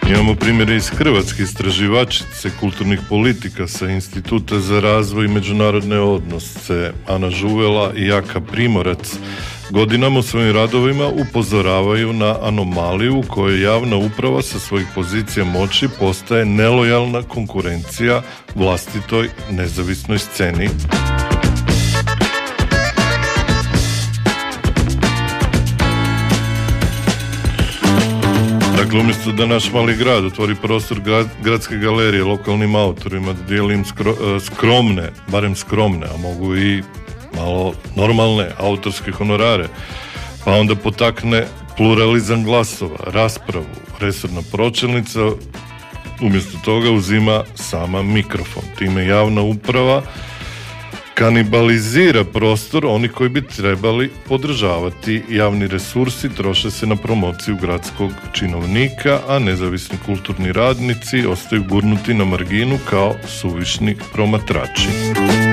Imamo primjere iz Hrvatske istraživačice kulturnih politika sa Instituta za razvoj i međunarodne odnose Ana Žuvela i Jaka Primorac. Godinama u svojim radovima upozoravaju na anomaliju u kojoj javna uprava sa svojih pozicija moći postaje nelojalna konkurencija vlastitoj nezavisnoj sceni. Dakle, umjesto da naš mali grad otvori prostor gradske galerije lokalnim autorima, da dijeli im skromne, a mogu i malo normalne autorske honorare, pa onda potakne pluralizam glasova, raspravu, resorna pročelnica umjesto toga uzima sama mikrofon. Time javna uprava kanibalizira prostor onih koji bi trebali podržavati javni resursi, troše se na promociju gradskog činovnika, a nezavisni kulturni radnici ostaju gurnuti na marginu kao suvišni promatrači.